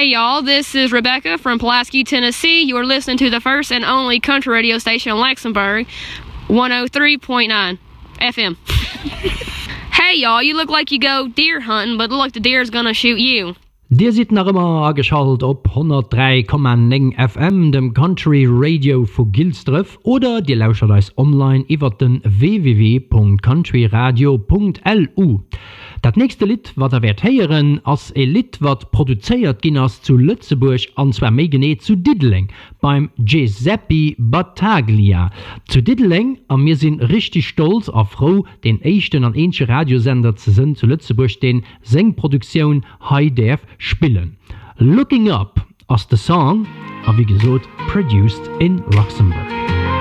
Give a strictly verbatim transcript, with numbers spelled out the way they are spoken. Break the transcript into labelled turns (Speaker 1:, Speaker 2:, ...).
Speaker 1: Hey y'all, this is Rebecca from Pulaski, Tennessee. You're listening to the first and only country radio station in Luxembourg, one oh three point nine F M. Hey y'all, you look like you go deer hunting, but look like the deer's gonna shoot you.
Speaker 2: Dir sieht noch immer angeschaltet op hundertdrei Komma neun F M, dem Country Radio vu Gilstref, oder dir lauschert euch online iwwer den w w w punkt country radio punkt l u. Dat nächste Lied, wat er werd heieren, as e Lied, wat produziert ginnas zu Lützeburg, anzwer méi genee zu Diddling, beim Giuseppe Battaglia. Zu Diddling, an mir sinn richtig stolz a froh, den echten an ensche Radiosender ze sinn zu Lützeburg, den Sengproduktion Hi-Def spillen. Looking Up as the song, a wie gesot, produced in Luxembourg.